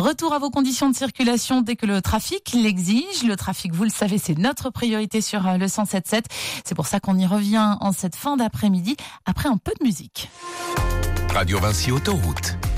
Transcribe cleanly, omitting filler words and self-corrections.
Retour à vos conditions de circulation dès que le trafic l'exige. Le trafic, vous le savez, c'est notre priorité sur le 107.7. C'est pour ça qu'on y revient en cette fin d'après-midi après un peu de musique. Radio Vinci Autoroute.